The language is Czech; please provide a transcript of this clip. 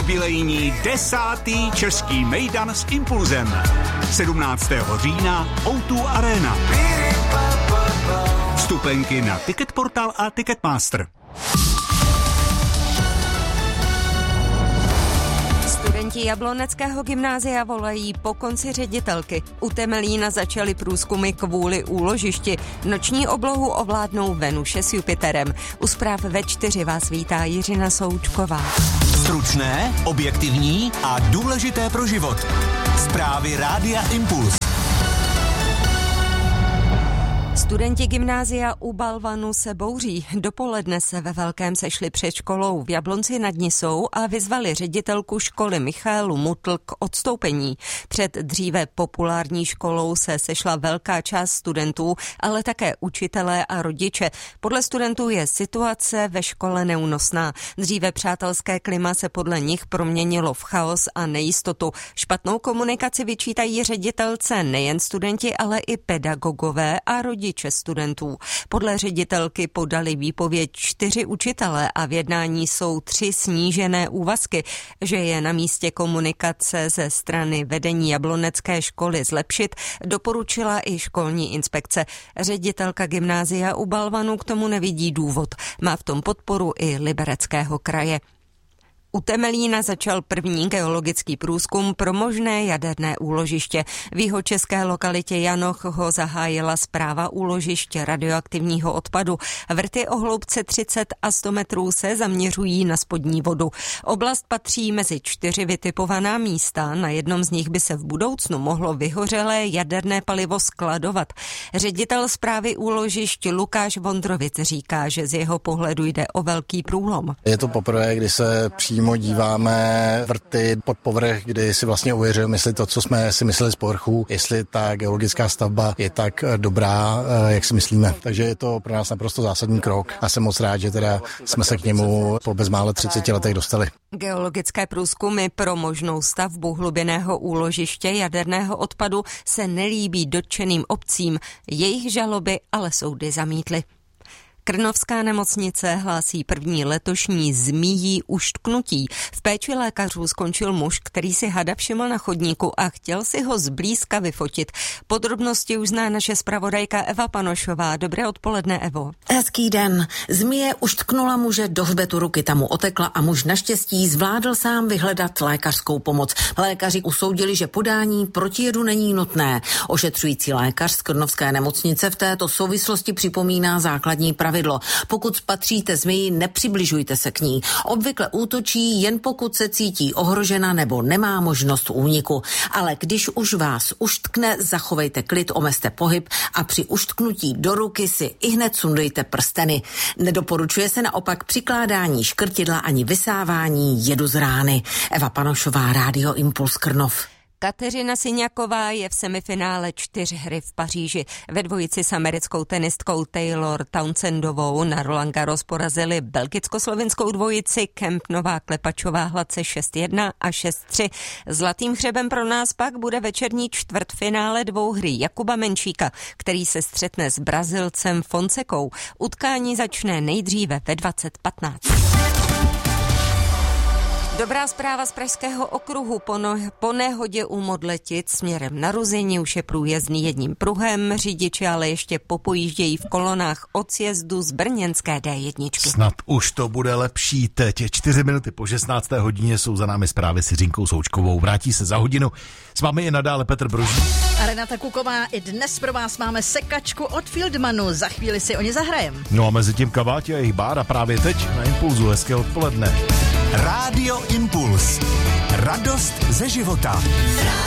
Jubilejní 10. český mejdan s Impulzem. 17. října O2 Arena. Vstupenky na Ticketportal a Ticketmaster. Studenti Jabloneckého gymnázia volají po konci ředitelky. U Temelína začaly průzkumy kvůli úložišti. Noční oblohu ovládnou Venuše s Jupiterem. U zpráv ve 4 vás vítá Jiřina Součková. Stručné, objektivní a důležité pro život. Zprávy Rádia Impuls. Studenti gymnázia u Balvanu se bouří. Dopoledne se ve velkém sešli před školou v Jablonci nad Nisou a vyzvali ředitelku školy Michaelu Mutl k odstoupení. Před dříve populární školou se sešla velká část studentů, ale také učitelé a rodiče. Podle studentů je situace ve škole neúnosná. Dříve přátelské klima se podle nich proměnilo v chaos a nejistotu. Špatnou komunikaci vyčítají ředitelce nejen studenti, ale i pedagogové a rodiče studentů. Podle ředitelky podali výpověď 4 učitelé a v jednání jsou 3 snížené úvazky, že je na místě komunikace ze strany vedení Jablonecké školy zlepšit, doporučila i školní inspekce. Ředitelka gymnázia u Balvanu k tomu nevidí důvod. Má v tom podporu i Libereckého kraje. U Temelína začal první geologický průzkum pro možné jaderné úložiště. V jihočeské lokalitě Janoch ho zahájila správa úložiště radioaktivního odpadu. Vrty o hloubce 30 a 100 metrů se zaměřují na spodní vodu. Oblast patří mezi 4 vytipovaná místa. Na jednom z nich by se v budoucnu mohlo vyhořelé jaderné palivo skladovat. Ředitel správy úložišť Lukáš Vondrovic říká, že z jeho pohledu jde o velký průlom. Je to poprvé, kdy se přímo díváme vrty pod povrch, kdy si vlastně uvěřujeme, jestli to, co jsme si mysleli z povrchu, jestli ta geologická stavba je tak dobrá, jak si myslíme. Takže je to pro nás naprosto zásadní krok a jsem moc rád, že teda jsme se k němu po bezmále 30 letech dostali. Geologické průzkumy pro možnou stavbu hlubinného úložiště jaderného odpadu se nelíbí dotčeným obcím, jejich žaloby ale soudy zamítly. Krnovská nemocnice hlásí první letošní zmíjí uštknutí. V péči lékařů skončil muž, který si hada všiml na chodníku a chtěl si ho zblízka vyfotit. Podrobnosti už zná naše zpravodajka Eva Panošová. Dobré odpoledne, Evo. Hezký den. Zmije uštknula muže do hřbetu ruky, tam mu otekla a muž naštěstí zvládl sám vyhledat lékařskou pomoc. Lékaři usoudili, že podání protijedu není nutné. Ošetřující lékař z Krnovské nemocnice v této souvislosti připomíná základní pravidlo. Pokud spatříte zmiji, nepřibližujte se k ní. Obvykle útočí jen pokud se cítí ohrožena nebo nemá možnost úniku. Ale když už vás uštkne, zachovejte klid, omezte pohyb a při uštknutí do ruky si ihned sundejte prsteny. Nedoporučuje se naopak přikládání škrtidla ani vysávání jedu z rány. Eva Panošová, Rádio Impuls Krnov. Kateřina Syňaková je v semifinále 4 v Paříži. Ve dvojici s americkou tenistkou Taylor Townsendovou na Roland Garros porazili belgicko-slovinskou dvojici Kempnová Klepačová hladce 6-1 a 6-3. Zlatým hřebem pro nás pak bude večerní čtvrtfinále dvouhry Jakuba Menšíka, který se střetne s Brazilcem Fonsekou. Utkání začne nejdříve ve 20:15. Dobrá zpráva z Pražského okruhu. Po nehodě u Modletic směrem na Ruzyni už je průjezdný jedním pruhem. Řidiči ale ještě popojíždějí v kolonách od sjezdu z brněnské D1. Snad už to bude lepší teď. 4 minuty po 16. hodině jsou za námi zprávy s Jiřinkou Součkovou. Vrátí se za hodinu. S vámi je nadále Petr Broží. A Renata Kuková. I dnes pro vás máme sekačku od Fieldmanu. Za chvíli si o ně zahrajem. No a mezi tím Kaváti a jejich bára právě teď na Impulzu. Hezké odpoledne. Rádio Impuls. Radost ze života.